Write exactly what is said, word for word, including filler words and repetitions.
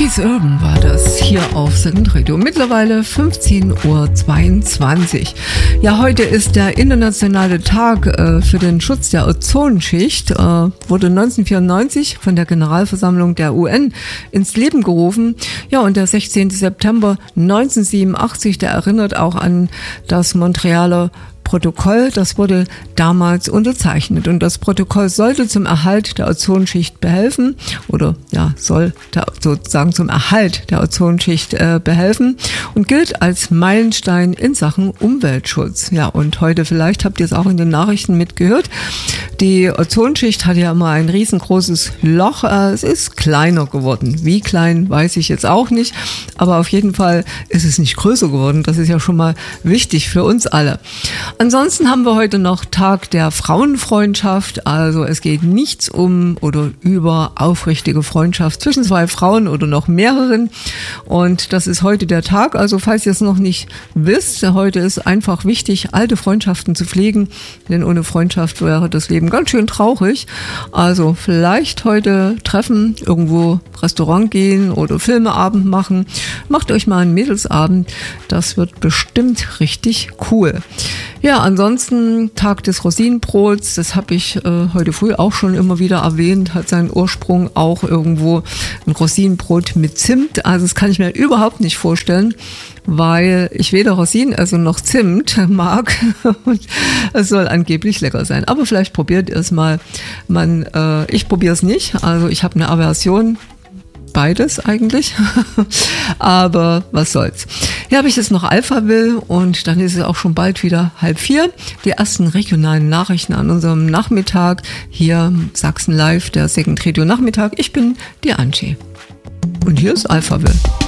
Keith Urban war das hier auf Second Radio. Mittlerweile fünfzehn Uhr zweiundzwanzig. Ja, heute ist der internationale Tag äh, für den Schutz der Ozonschicht. Äh, wurde neunzehnhundertvierundneunzig von der Generalversammlung der U N ins Leben gerufen. Ja, und der sechzehnten September neunzehnhundertsiebenundachtzig, der erinnert auch an das Montrealer Protokoll, das wurde damals unterzeichnet und das Protokoll sollte zum Erhalt der Ozonschicht behelfen oder ja, soll der, sozusagen zum Erhalt der Ozonschicht äh, behelfen und gilt als Meilenstein in Sachen Umweltschutz. Ja, und heute vielleicht habt ihr es auch in den Nachrichten mitgehört. Die Ozonschicht hat ja immer ein riesengroßes Loch. Äh, es ist kleiner geworden. Wie klein, weiß ich jetzt auch nicht, aber auf jeden Fall ist es nicht größer geworden. Das ist ja schon mal wichtig für uns alle. Ansonsten haben wir heute noch Tag der Frauenfreundschaft. Also es geht nichts um oder über aufrichtige Freundschaft zwischen zwei Frauen oder noch mehreren. Und das ist heute der Tag. Also falls ihr es noch nicht wisst, heute ist einfach wichtig, alte Freundschaften zu pflegen. Denn ohne Freundschaft wäre das Leben ganz schön traurig. Also vielleicht heute treffen, irgendwo Restaurant gehen oder Filmeabend machen. Macht euch mal einen Mädelsabend. Das wird bestimmt richtig cool. Ja, ansonsten Tag des Rosinenbrots, das habe ich äh, heute früh auch schon immer wieder erwähnt, hat seinen Ursprung auch irgendwo ein Rosinenbrot mit Zimt. Also das kann ich mir überhaupt nicht vorstellen, weil ich weder Rosinen, also noch Zimt mag und es soll angeblich lecker sein. Aber vielleicht probiert ihr es mal. Man, äh, ich probiere es nicht, also ich habe eine Aversion. Beides eigentlich, aber was soll's. Hier habe ich jetzt noch Alphaville und dann ist es auch schon bald wieder halb vier. Die ersten regionalen Nachrichten an unserem Nachmittag. Hier Sachsen Live, der Second Radio Nachmittag. Ich bin die Angie und hier ist Alphaville.